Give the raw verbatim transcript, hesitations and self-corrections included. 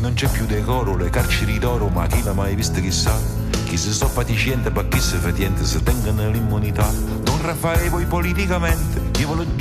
non c'è più decoro, le carceri d'oro, ma chi l'ha mai visto chissà? Chi si so fatisciente, ma chi si fatiente, se tengono l'immunità. Don Raffaele, voi politicamente, io ve lo